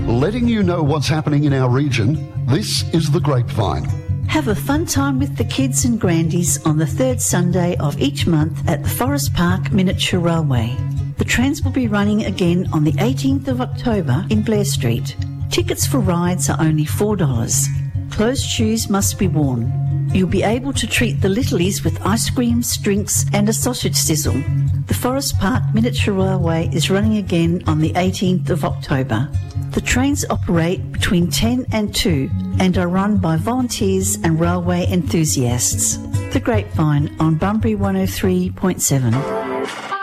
Letting you know what's happening in our region, this is The Grapevine. Have a fun time with the kids and grandies on the third Sunday of each month at the Forest Park Miniature Railway. The trains will be running again on the 18th of October in Blair Street. Tickets for rides are only $4. Closed shoes must be worn. You'll be able to treat the littlies with ice creams, drinks and a sausage sizzle. The Forest Park Miniature Railway is running again on the 18th of October. The trains operate between 10 and 2 and are run by volunteers and railway enthusiasts. The Grapevine on Bunbury 103.7.